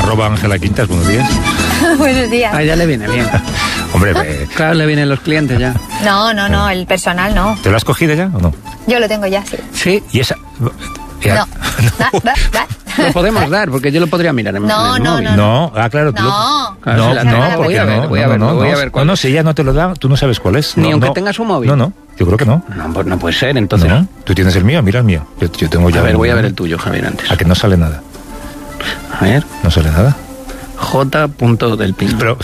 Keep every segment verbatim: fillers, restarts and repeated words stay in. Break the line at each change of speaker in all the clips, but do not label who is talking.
Arroba Ángela Quintas, buenos días.
Buenos días.
A ella le viene bien.
Hombre, eh,
Claro, le vienen los clientes ya.
No, no, no, el personal no.
¿te lo has cogido ya o no?
Yo lo tengo ya, sí.
Sí,
Y esa... ya-
No. Da, da, da.
lo podemos dar, porque yo lo podría mirar en
No,
el
no,
móvil.
no.
No, ah, claro. tú lo-
No.
Claro,
No,
si la
no,
tengo,
porque
voy a ver,
no,
voy a
no,
ver,
no,
voy a
no.
ver cuál
No, no,
es.
si ella no te lo da, tú no sabes cuál es.
Ni
No,
aunque
no.
tenga su móvil.
No, no, yo creo que no.
No, pues no puede ser, entonces.
No, tú tienes el mío, mira el mío. Yo, yo tengo ya
A ver,
un-
voy a ver el tuyo, Javier, antes.
A que no sale nada.
A ver,
No sale nada.
J. del Pino.
Pero...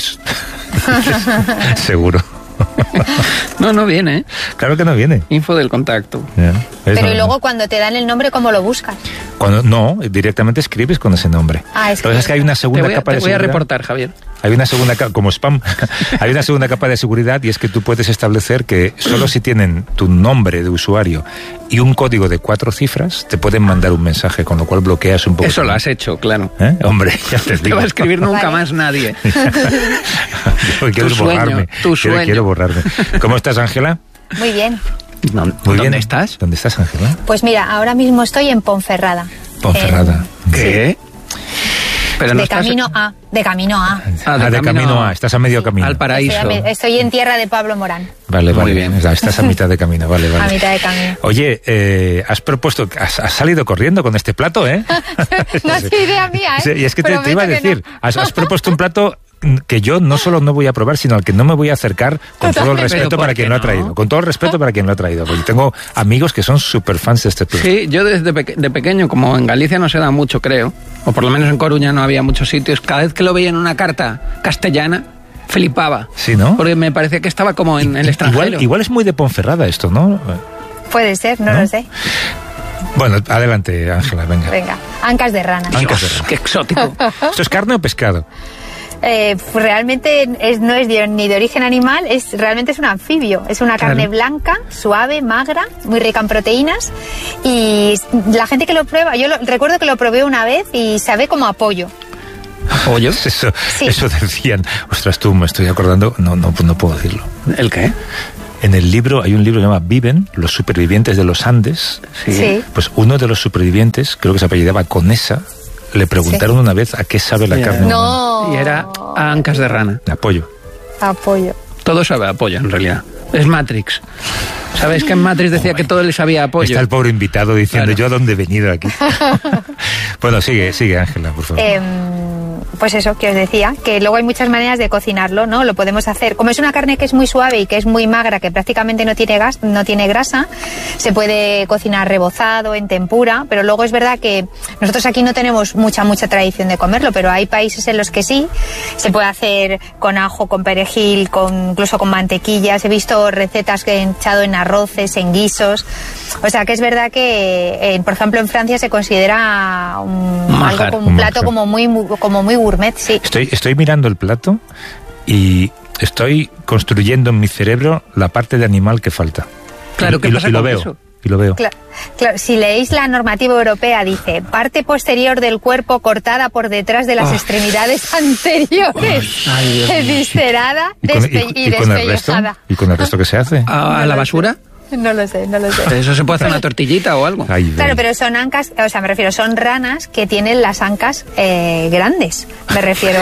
seguro.
No, no viene, ¿eh?
Claro que no viene.
Info del contacto.
Ya. Es
Pero
normal.
y luego cuando te dan el nombre, ¿cómo lo buscas?
Cuando, no, directamente escribes con ese nombre.
Ah,
Lo que pasa es que hay una
Te
segunda
voy, a,
capa
te
de
voy a
seguridad.
reportar, Javier.
Hay una segunda capa, como spam, hay una segunda capa de seguridad y es que tú puedes establecer que solo si tienen tu nombre de usuario y un código de cuatro cifras, te pueden mandar un mensaje, con lo cual bloqueas un poco.
Eso lo has hecho, claro.
¿Eh? Hombre, ya te
No te
digo.
va a escribir nunca
Vale.
más nadie.
Yo quiero
Tu sueño,
borrarme.
tu
Quiero,
sueño.
quiero borrarme. ¿Cómo estás, Ángela?
Muy bien.
No,
Muy
¿Dónde
bien.
estás?
¿Dónde estás, Ángela?
Pues mira, ahora mismo estoy en Ponferrada.
Ponferrada.
En-
¿Qué? Pero no
de
estás-
camino a, de camino a.
Ah, de, camino, a, estás a medio camino.
Al paraíso.
Estoy, a me- estoy en tierra de Pablo Morán,
Vale,
Muy
vale.
bien.
O sea, estás a mitad de camino, vale, vale.
a mitad de camino.
Oye, eh, has propuesto, has, has salido corriendo con este plato, ¿eh?
No ha sido idea mía, ¿eh?
Sí, y es que te, te
Prometo
iba a
que
decir,
no.
has, has propuesto un plato que yo no solo no voy a probar, sino al que no me voy a acercar con todo el
Totalmente.
respeto
¿Pero por
para
qué
quien lo ha
no?
traído. Con todo el respeto para quien lo ha traído. Porque tengo amigos que son súper fans de este plato.
Sí, yo desde peque- de pequeño, como en Galicia no se da mucho, creo, o por lo menos en Coruña no había muchos sitios, cada vez que lo veía en una carta castellana, flipaba.
Sí, ¿no?
Porque me parecía que estaba como en el extranjero.
Igual, igual es muy de Ponferrada esto, ¿no?
Puede ser, no,
¿No?
lo sé.
Bueno, adelante, Ángela, venga.
Venga, ancas de rana.
Ancas de
Dios,
rana.
qué exótico.
¿Esto es carne o pescado?
Eh, pues realmente es, no es de- ni de origen animal, es realmente es un anfibio. Es una
Claro.
carne blanca, suave, magra, muy rica en proteínas. Y la gente que lo prueba, yo lo- recuerdo que lo probé una vez y sabe como a pollo.
¿Pollo?
Eso,
Sí.
eso decían. Ostras, tú me estoy acordando. No, no, no puedo decirlo.
¿El qué?
En el libro, hay un libro que se llama Viven, los supervivientes de los Andes.
Sí.
Pues uno de los supervivientes, creo que se apellidaba Conesa, le preguntaron una vez a qué sabe la
Sí,
carne humana.
No.
Y era a ancas de rana.
De apoyo.
A pollo.
Todo sabe a pollo, en realidad. Es Matrix. ¿Sabéis que en Matrix decía que todo le sabía a pollo?
Está el pobre invitado diciendo,
Claro.
¿yo a dónde he venido aquí? Bueno, sigue, sigue, Ángela, por favor.
Em, pues eso, que os decía, que luego hay muchas maneras de cocinarlo, ¿no? Lo podemos hacer. Como es una carne que es muy suave y que es muy magra, que prácticamente no tiene gas, no tiene grasa, se puede cocinar rebozado, en tempura, pero luego es verdad que nosotros aquí no tenemos mucha, mucha tradición de comerlo, pero hay países en los que sí. Se puede hacer con ajo, con perejil, con, incluso con mantequillas. He visto recetas que he echado en arroces, en guisos. O sea que es verdad que, eh, por ejemplo, en Francia se considera un,
Un manjar,
algo como un
un
plato
manjar.
como muy, muy- como muy gourmet, sí.
Estoy, estoy mirando el plato y estoy construyendo en mi cerebro la parte de animal que falta.
Claro,
y,
¿qué
y lo,
pasa
y lo
con
veo.
eso?
Y lo veo.
Cla- Claro, si leéis la normativa europea dice parte posterior del cuerpo cortada por detrás de las
Oh.
extremidades anteriores,
Ay, Dios mío.
viscerada,
¿Y con, y-
despe- y,
y con el resto?
despellejada.
¿Y con el resto qué se hace?
¿A, a
No
la
lo
basura?
No lo sé, no lo sé.
Eso se puede hacer una tortillita o algo.
Ay,
Claro,
ven.
pero son ancas, o sea, me refiero, son ranas que tienen las ancas eh, grandes, me refiero.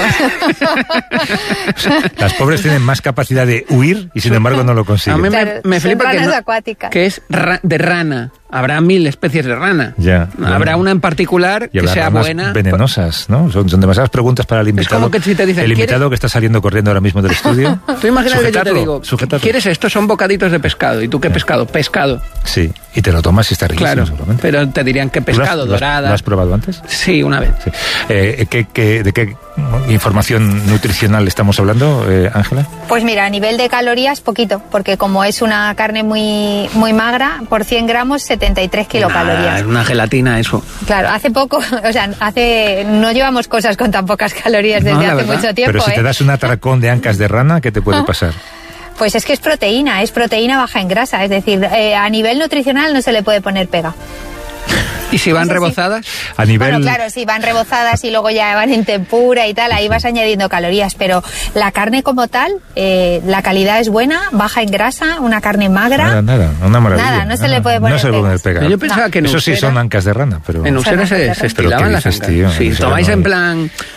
Las pobres tienen más capacidad de huir y sin embargo no lo
A
consiguen.
mí me,
Claro,
me
son
flipa que,
ranas
no-
acuáticas.
que es ra- de rana. Habrá mil especies de rana.
Ya,
Habrá
bueno.
una en particular
Y
que
habrá
sea
ranas
buena.
venenosas, ¿no? Son, son demasiadas preguntas para el invitado.
como que si te dicen,
el invitado
¿quieres?
que está saliendo corriendo ahora mismo del estudio.
Tú imaginas que yo te
Sujetadlo,
digo,
sujetadlo.
¿quieres esto? Son bocaditos de pescado. ¿Y tú qué pescado? Pescado.
Sí, y te lo tomas y está riquísimo,
Claro.
seguramente.
Pero te dirían que
¿Tú lo has-
pescado,
lo has-
dorada.
¿Lo has probado antes?
Sí, una vez.
Sí. Eh, ¿qué, qué- ¿De qué información nutricional estamos hablando, eh, Ángela?
Pues mira, a nivel de calorías, poquito, porque como es una carne muy, muy magra, por cien gramos, setenta y tres
Nada,
kilocalorías.
es una gelatina eso.
Claro, hace poco, o sea, hace, no llevamos cosas con tan pocas calorías desde
No, la
hace
verdad.
mucho tiempo,
Pero si
¿eh?
te das un atracón de ancas de rana, ¿qué te puede pasar?
Pues es que es proteína, es proteína baja en grasa, es decir, eh, a nivel nutricional no se le puede poner pega.
¿Y si van
Eso sí.
rebozadas?
A nivel...
Bueno, claro, si van rebozadas y luego ya van en tempura y tal, ahí vas añadiendo calorías, pero la carne como tal, eh, la calidad es buena, baja en grasa, una carne magra.
Nada, nada, una maravilla.
Nada, no se le puede poner
No se le puede poner
pegas.
pega.
Yo pensaba que en
Eso sí
Usera-
son ancas de rana, pero...
En Usera
Son
se,
ancas de
se
rana.
estilaban
¿Pero
las
qué dices,
ancas.
tío?
Sí,
En Usera
tomáis
no
en
hay.
plan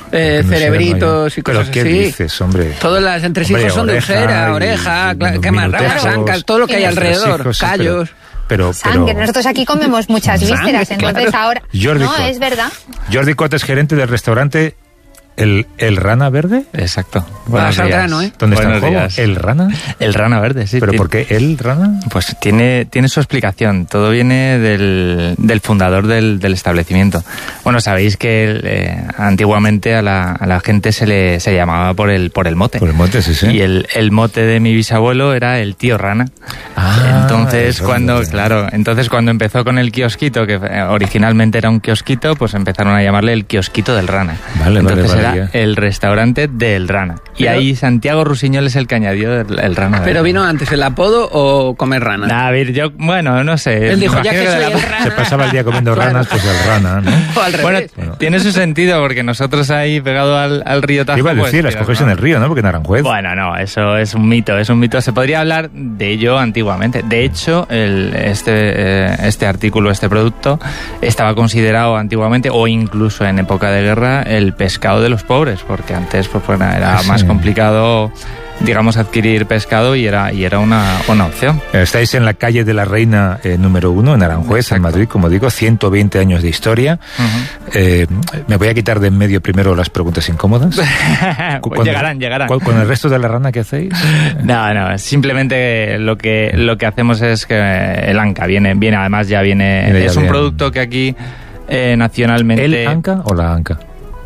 eh,
no
cerebritos
sé,
y cosas
¿pero qué
así.
dices, hombre?
Todas las entresijos
Hombre,
son de
oreja
usera,
y-
oreja,
y
cla- ¿qué más?
minutejos,
Ramas, ancas, todo lo que hay
y
alrededor,
entresijos, sí,
callos.
Pero, pero,
Sangre.
pero
Nosotros aquí comemos muchas
Sangre,
vísceras, entonces
claro.
ahora...
Jordi
no,
Cot.
es verdad.
Jordi Cot es gerente del restaurante El, el Rana Verde.
Exacto.
Vas al
días.
grano, ¿eh?
¿Dónde está el
Buenos
juego?
días.
¿El Rana?
El Rana Verde, sí.
¿Pero
tiene-
por qué el Rana?
Pues tiene, tiene su explicación. Todo viene del, del fundador del, del establecimiento. Bueno, sabéis que eh, antiguamente a la, a la gente se le se llamaba por el, por el mote.
Por el mote, sí, sí.
Y el, el mote de mi bisabuelo era el tío Rana.
Ah,
entonces,
eso,
cuando,
eso.
claro, entonces cuando empezó con el kiosquito, que eh, originalmente era un kiosquito, pues empezaron a llamarle el kiosquito del Rana.
Vale, vale,
entonces
vale,
era
ya.
el restaurante del Rana. Y
Pero-
ahí Santiago Rusiñol es el que añadió el, el Rana.
¿Pero vino antes el apodo o comer rana?
A ver, yo, bueno, no sé.
Él dijo,
Me
ya que
imagino
soy
de
el
la-
rana...
Se pasaba el día comiendo
Claro.
ranas, pues el Rana, ¿no?
O al
Bueno,
revés.
tiene su sentido porque nosotros ahí pegado al, al río Tajo...
Te iba a
pues,
decir, las
tiras,
coges
¿no?
en el río, ¿no? Porque en Aranjuez.
Bueno, no, eso es un mito, es un mito. Se podría hablar de ello antiguamente. De hecho, el, este, eh, este artículo, este producto, estaba considerado antiguamente, o incluso en época de guerra, el pescado de los pobres, porque antes pues, bueno, era
Ah, sí.
más complicado, digamos, adquirir pescado y era, y era una, una opción.
Estáis en la calle de la Reina eh, número uno, en Aranjuez, en Madrid, como digo, ciento veinte años de historia.
Ujú.
Eh, me voy a quitar de en medio primero las preguntas incómodas.
Pues llegarán, llegarán.
¿Con, con el resto de la rana que hacéis?
No, no, simplemente lo que lo que hacemos es que el Anca viene, viene además ya viene,
Viene ya
es un
bien.
producto que aquí eh, nacionalmente...
¿El Anca o la Anca?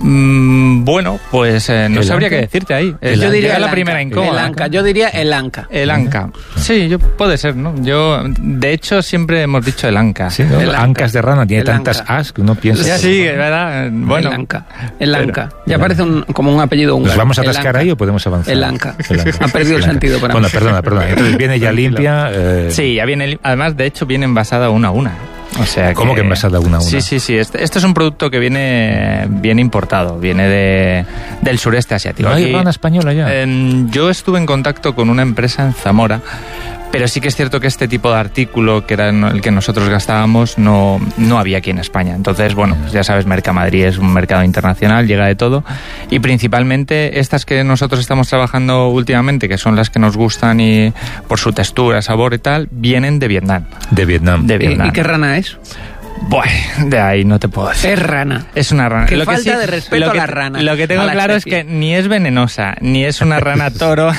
Mm, bueno, pues eh, no
¿El
sabría
Anca?
qué decirte ahí.
El
yo
Anca.
diría
el
la
Anca,
primera
El
incómoda.
Anca, yo diría el Anca.
El Anca. Sí, yo puede ser, ¿no? Yo, de hecho, siempre hemos dicho el Anca.
Sí, ¿no?
El Anca.
Ancas de rana, tiene
El
tantas
Anca.
as que uno piensa...
Ya sí, es verdad. Bueno,
el Anca. El
pero-
Anca. Ya parece un, como un apellido húngaro.
¿Nos vamos a
El
atascar
Anca.
ahí o podemos avanzar?
El Anca.
El Anca.
Ha perdido el
Anca.
sentido para
Bueno,
mí.
perdona, perdona. Entonces viene ya limpia... eh,
sí, ya viene. Además, de hecho, viene envasada una a una. O sea
¿Cómo que envasada una a una?
Sí, sí, sí. Este, este es un producto que viene bien importado. Viene de, del sureste asiático.
¿No hay
Aquí,
rana española ya?
eh, yo estuve en contacto con una empresa en Zamora, pero sí que es cierto que este tipo de artículo, que era el que nosotros gastábamos, no, no había aquí en España. Entonces, bueno, pues ya sabes, Mercamadrid es un mercado internacional, llega de todo. Y principalmente estas que nosotros estamos trabajando últimamente, que son las que nos gustan y por su textura, sabor y tal, vienen de Vietnam.
De Vietnam.
De
¿Y,
Vietnam.
y qué rana es?
Bueno, de ahí no te puedo decir.
Es rana.
Es una rana.
Qué
Lo que
falta
sí-
de respeto
lo
a
que-
la rana,
Lo que tengo
a la
claro es
especie.
que ni es venenosa, ni es una rana toro,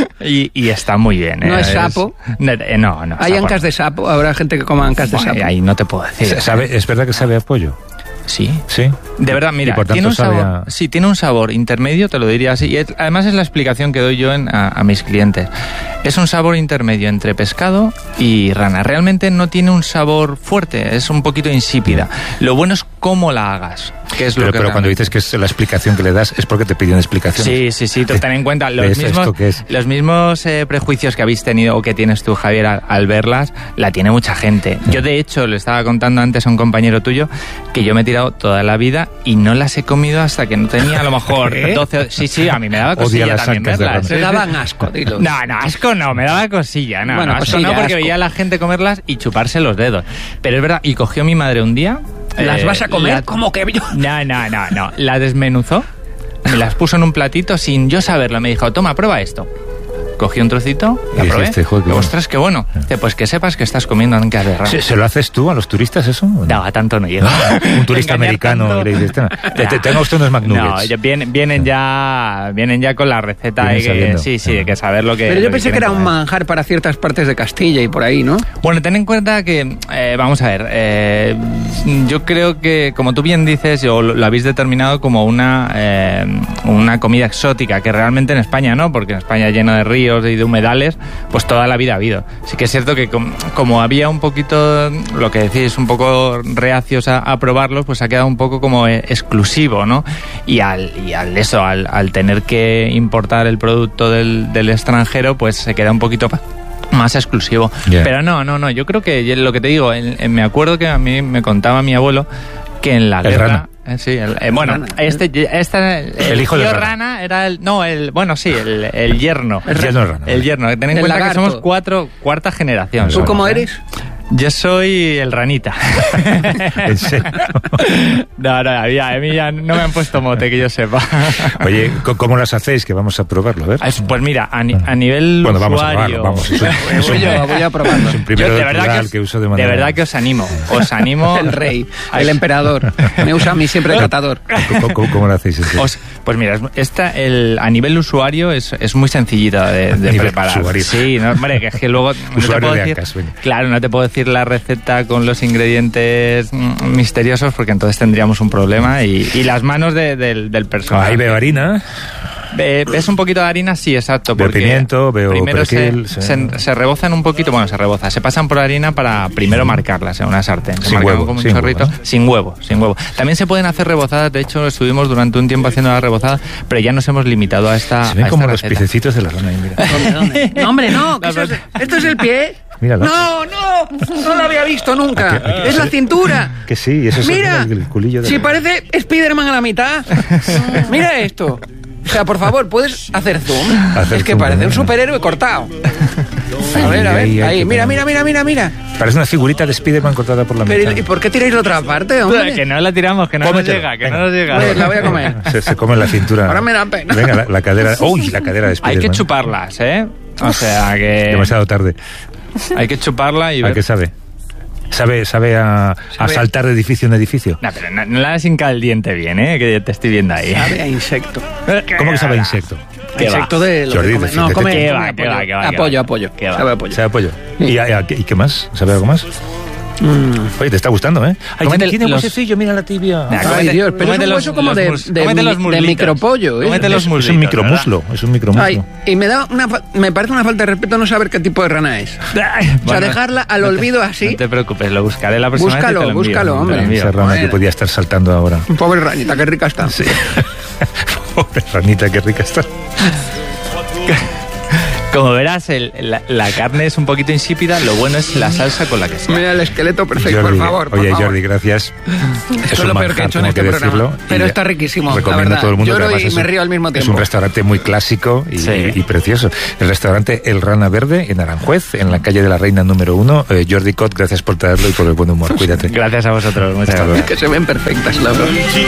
y, y está muy bien.
¿No
¿eh?
es sapo?
No, eh, no, no.
¿Hay
sapo
ancas
no.
de sapo? ¿Habrá gente que coma ancas de
Bueno,
sapo?
ahí no te puedo decir.
¿Sabe, ¿Es verdad que sabe a pollo?
Sí.
Sí.
De verdad, mira,
Y por tanto
tiene un
sabe
sabor,
a-
sí, tiene un sabor intermedio, te lo diría así. Y es- además es la explicación que doy yo en- a, a mis clientes. Es un sabor intermedio entre pescado y rana. Realmente no tiene un sabor fuerte, es un poquito insípida. Lo bueno es cómo la hagas, que es lo
Pero,
que
pero cuando
realmente-
dices que es la explicación que le das es porque te piden explicación.
Sí, sí, sí, tú ten en cuenta los
¿Ves
mismos,
esto qué es?
los mismos eh, prejuicios que habéis tenido o que tienes tú, Javier, al, al verlas, la tiene mucha gente. Yo, de hecho, le estaba contando antes a un compañero tuyo que yo me he tirado toda la vida y no las he comido hasta que no tenía a lo mejor
¿Qué?
doce... Sí, sí, a mí me daba
Odia
cosilla
las
también
ancas de
verlas.
Se daban asco, dilo.
No, no, asco no, me daba cosilla, no,
Bueno,
no, asco
cosilla,
no, porque
asco.
veía a la gente comerlas y chuparse los dedos. Pero es verdad, y cogió mi madre un día...
¿Las
eh,
vas a comer?
la-
¿Cómo que yo?
no, no, no, no. La desmenuzó, me las puso en un platito sin yo saberlo. Me dijo, toma, prueba esto. Cogí un trocito, la
Y
probé.
dijiste, "Joder, qué
Digo,
bueno".
ostras, qué bueno. Dice, pues que sepas que estás comiendo ancas de rana.
¿Se, se lo haces tú a los turistas eso? ¿O no?
No, a tanto no llego.
Un turista
Engañar
americano
tanto.
y le dices, "Tenga, te- te-
No.
tenga usted unos McNuggets".
No, ya vienen, vienen ya vienen ya con la receta.
Vienen
Hay que,
sabiendo.
sí, sí, hay que saber lo que...
Pero
lo
yo pensé que
quieren
era un
comer.
manjar para ciertas partes de Castilla y por ahí, ¿no?
Bueno, ten en cuenta que, eh, vamos a ver, eh, yo creo que, como tú bien dices, o lo, lo habéis determinado como una, eh, una comida exótica, que realmente en España no, porque en España lleno de ríos y de humedales, pues toda la vida ha habido. Sí que es cierto que com- como había un poquito, lo que decís, un poco reacios a, a probarlos, pues ha quedado un poco como eh, exclusivo, ¿no? Y al, y al eso, al, al tener que importar el producto del, del extranjero, pues se queda un poquito... pa- más exclusivo.
Yeah.
Pero no, no, no, yo creo que yo- lo que te digo, en- en- me acuerdo que a mí me contaba mi abuelo que en la
El
guerra...
rana.
eh, sí, el- eh, bueno,
Rana.
este, este el,
El hijo del
tío
rana.
rana era el... No, el... Bueno, sí, el, el yerno.
El yerno rana,
El
vale.
yerno. Ten en
El
cuenta
lagarto.
que somos cuatro, cuarta generación.
¿Tú
¿Tú
somos,
cómo
¿eh?
eres?
Yo soy el ranita.
¿En serio?
No, no, a mí, a mí ya no me han puesto mote, que yo sepa.
Oye, ¿cómo las hacéis? Que vamos a probarlo, a ver.
Pues mira, a, ni, a nivel
bueno, vamos
usuario...
a probarlo, vamos. Es un, es un,
voy, yo, voy a probarlo.
Es un primero
yo, de
del
verdad
plural
que, os,
que uso de manera...
De verdad que os animo. Os animo...
El rey, el emperador. Me usa a mí siempre el catador.
¿Cómo, cómo, cómo lo hacéis?
Os, pues mira, esta, el, a nivel usuario es, es muy sencillita de, de preparar.
Usuario.
Sí, no, hombre, que es que luego... No te puedo
de
decir,
Ancas,
claro, no te puedo decir la receta con los ingredientes mm, misteriosos porque entonces tendríamos un problema y, y las manos de, de, del personaje.
Ahí veo harina.
Eh, ¿Ves un poquito de harina? Sí, exacto.
Veo pimiento, veo
primero
perejil,
se,
sí.
se, se rebozan un poquito, bueno, se reboza, se pasan por harina para primero marcarlas en una sartén. Se
sin
marcan
huevo,
como un
sin
chorrito.
huevo, ¿eh?
Sin huevo, sin huevo. También se pueden hacer rebozadas, de hecho estuvimos durante un tiempo haciendo las rebozadas, pero ya nos hemos limitado a esta
Se ven
a esta
como los
receta.
piececitos de la rana ahí, mira.
¿Dónde, dónde? No, hombre, no. ¿qué es eso? ¿Esto es el pie?
Míralo.
No, no. No lo había visto nunca.
Aquí- aquí-
Es la cintura.
Que sí, eso es
Mira,
el, el culillo de
si
la-
parece Spiderman a la mitad. Mira esto. O sea, por favor, ¿puedes hacer zoom?
Hacer
es que
zoom,
parece
¿no?
un superhéroe cortado. A
Ahí,
ver, a ver,
ahí, ahí,
ahí.
que
Mira,
tenemos.
mira, mira, mira, mira.
Parece una figurita de Spiderman cortada por la mitad.
Pero, ¿y por qué tiráis la otra parte, hombre?
Que no la tiramos, que no nos
Cómetelo,
llega, que
venga.
no nos llega.
Pues la voy a comer.
Se, se come la cintura.
Ahora me da pena.
Venga, la, la cadera. ¡Uy! La cadera de
Hay
Spiderman.
que chuparlas, ¿eh? O sea que...
Demasiado tarde.
Hay que chuparla y
¿A
ver...
qué sabe? ¿Sabe, sabe a, a
Sabe-
saltar de edificio en edificio?
No, pero no, no la hagas incaldiente bien, ¿eh? Que te estoy viendo ahí.
Sabe a insecto.
¿Cómo que sabe a insecto?
¿Qué va?
Insecto de... lo
Jordi,
que come-
decídete
No,
que-
come...
¿Qué
come
va, qué va, qué va, qué
Apoyo,
va?
apoyo.
¿Qué va?
Sabe a apoyo.
¿Sabe a pollo? ¿Y, a- a- ¿Y qué más? ¿Sabe algo más?
Mm.
Oye, te está gustando, ¿eh? Ay,
Cómete
tiene, tiene
los-
huesecillo, mira la tibia.
Nah,
Ay,
cómete-
Dios, pero es
cómete
un
los-
hueso como
los
de,
mus-
de,
cómete los
mi- de
muslitos.
micropollo. ¿eh?
Cómete
Es,
los
es un
muslitos,
micromuslo, es un micromuslo.
Ay, y me da una fa- me parece una falta de respeto no saber qué tipo de rana es.
¿verdad?
O sea,
Bueno,
dejarla al
no te-
olvido así.
No te preocupes, lo buscaré la próxima vez y
Búscalo,
te lo envío.
búscalo,
Te lo
hombre.
envío.
Esa rana
Bueno.
que podía estar saltando ahora.
Pobre ranita, qué rica está.
Sí. Pobre ranita, qué rica está.
Como verás, el- la, la carne es un poquito insípida, lo bueno es la salsa con la que se
Mira el esqueleto perfecto,
Jordi,
por favor. por
oye,
favor.
Jordi, gracias.
Esto es
un
lo peor que he
manjar,
hecho en
tengo
este
que
programa.
decirlo, y
Pero
ya
está riquísimo, la
Recomiendo
verdad.
a todo el mundo.
Lloro
que además
y
es
me
un-
río al mismo
Es
tiempo.
un restaurante muy clásico y,
Sí.
y precioso. El restaurante El Rana Verde en Aranjuez, en la calle de la Reina número uno. Eh, Jordi Cot, gracias por traerlo y por el buen humor. Cuídate.
Gracias a vosotros, muchas
Hasta
gracias.
luego.
Que se ven perfectas, la verdad.